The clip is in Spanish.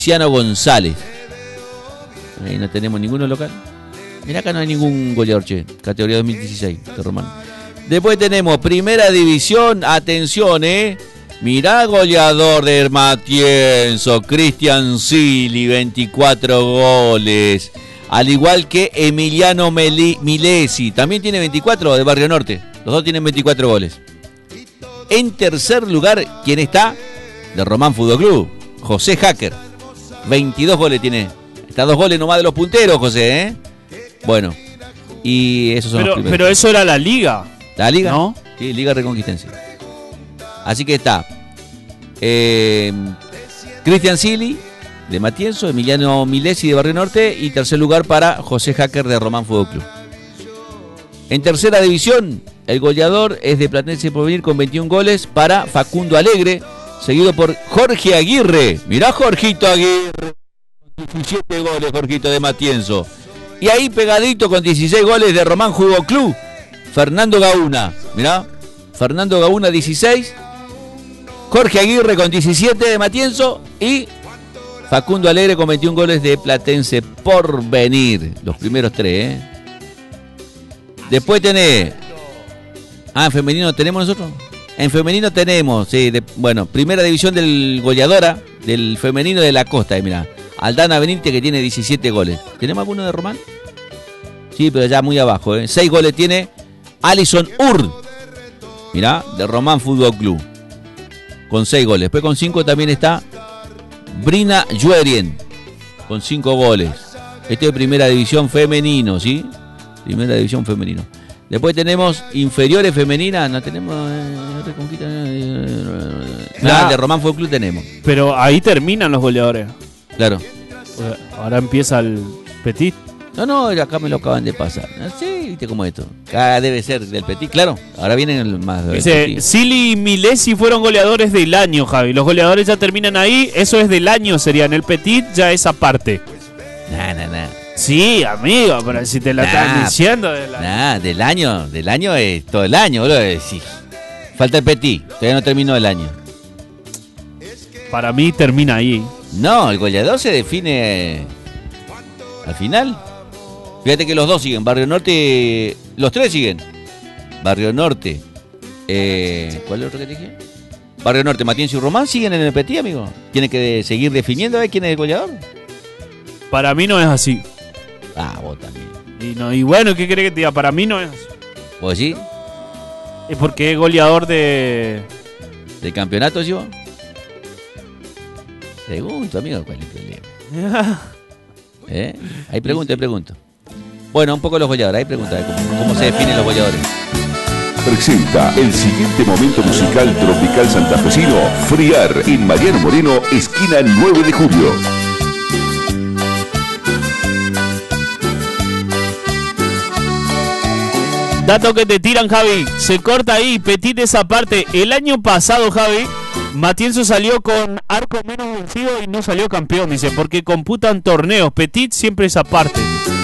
Luciano González. Ahí no tenemos ninguno local. Mirá, acá no hay ningún goleador, che. Categoría 2016 de Román. Después tenemos Primera División. Atención, mirá, goleador de Matienzo, Cristian Sili, 24 goles. Al igual que Emiliano Milesi, también tiene 24, de Barrio Norte. Los dos tienen 24 goles. En tercer lugar, ¿quién está? De Román Fútbol Club, José Hacker. 22 goles tiene. Está 2 goles nomás de los punteros, José, Bueno, y esos son los primeros. Pero eso era la Liga. ¿La Liga? ¿No? Sí, Liga Reconquistense. Así que está Cristian Sili, de Matienzo, Emiliano Milesi, de Barrio Norte, y tercer lugar para José Hacker, de Román Fútbol Club. En tercera división, el goleador es de Platense Porvenir con 21 goles para Facundo Alegre, seguido por Jorge Aguirre. Mirá, Jorgito Aguirre, 17 goles, Jorgito, de Matienzo. Y ahí pegadito con 16 goles de Román Fútbol Club, Fernando Gauna. Mirá, Fernando Gauna 16, Jorge Aguirre con 17 de Matienzo y Facundo Alegre con 21 goles de Platense Porvenir. Los primeros 3, Después tenés... ¿en femenino tenemos nosotros? En femenino tenemos, sí, bueno, Primera División del goleadora del femenino de la Costa, mirá. Aldana Benítez, que tiene 17 goles. ¿Tenemos alguno de Román? Sí, pero ya muy abajo, 6 goles tiene Alison Urd. Mirá, de Román Fútbol Club. Con 6 goles. Después con 5 también está Brina Juerien, con 5 goles. Este es Primera División femenino, ¿sí? Primera División femenino. Después tenemos inferiores femeninas, no tenemos Reconquista. Nada, de Román Fútbol Club tenemos. Pero ahí terminan los goleadores. Claro. Ahora empieza el Petit. No, acá me lo acaban de pasar. Sí, viste cómo es esto. Acá debe ser del Petit, claro. Ahora vienen el más. Dice, Sili y Milesi fueron goleadores del año, Javi. Los goleadores ya terminan ahí. Eso es del año, serían. El Petit ya es aparte. Nah. Sí, amigo, pero si te la están diciendo. Del año es todo el año, boludo. Sí. Falta el Petit, todavía no terminó el año. Para mí termina ahí. No, el goleador se define al final. Fíjate que los dos siguen, Barrio Norte, los tres siguen. Barrio Norte, ¿cuál es el otro que te dije? Barrio Norte, Matienzo y Román siguen en el Petit, amigo. Tiene que seguir definiendo a ver quién es el goleador. Para mí no es así. Vos también. Y bueno, ¿qué crees que te diga? Para mí no es así. ¿Vos sí? Es porque es goleador de... ¿Del campeonato, yo? Pregunto, amigo, ¿cuál es el problema? Ahí pregunto. Bueno, un poco los goleadores, ahí pregunta cómo se definen los goleadores. Presenta el siguiente momento musical tropical santafesino, Friar, en Mariano Moreno, esquina 9 de julio. Dato que te tiran, Javi. Se corta ahí, Petit esa parte. El año pasado, Javi, Matienzo salió con arco menos vencido y no salió campeón, dice, porque computan torneos. Petit siempre esa parte.